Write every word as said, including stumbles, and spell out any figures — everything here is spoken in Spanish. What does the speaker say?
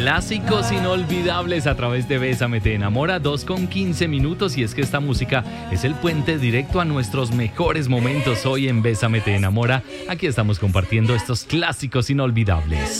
Clásicos inolvidables a través de Bésame Te Enamora, dos con quince minutos, y es que esta música es el puente directo a nuestros mejores momentos hoy en Bésame Te Enamora. Aquí estamos compartiendo estos clásicos inolvidables.